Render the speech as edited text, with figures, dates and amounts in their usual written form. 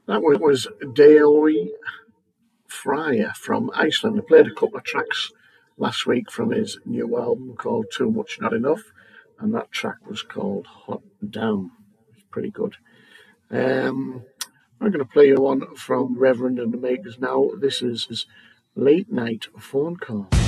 That was Daoy Fryer from Iceland. I played a couple of tracks last week from his new album called Too Much Not Enough, and that track was called Hot Damn. It's pretty good. Um, I'm going to play you one from Reverend and the Makers now. This is Late Night Phone Call.